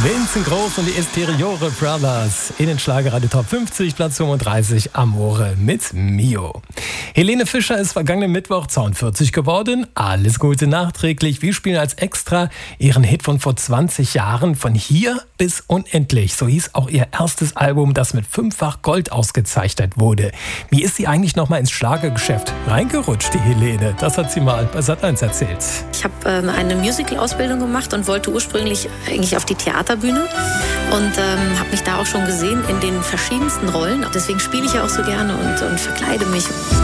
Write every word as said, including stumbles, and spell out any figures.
Vincent Groß und die Esteriore Brothers in den Schlagerradio Top fünfzig, Platz fünfunddreißig, Amore mit Mio. Helene Fischer ist vergangenen Mittwoch zweiundvierzig geworden. Alles Gute nachträglich. Wir spielen als Extra ihren Hit von vor zwanzig Jahren, Von hier bis unendlich. So hieß auch ihr erstes Album, das mit fünffach Gold ausgezeichnet wurde. Wie ist sie eigentlich noch mal ins Schlagergeschäft reingerutscht, die Helene? Das hat sie mal bei Sat eins erzählt. Ich habe ähm, eine Musical-Ausbildung gemacht und wollte ursprünglich eigentlich auf die Theaterbühne und ähm, habe mich da auch schon gesehen in den verschiedensten Rollen. Deswegen spiele ich ja auch so gerne und, und verkleide mich.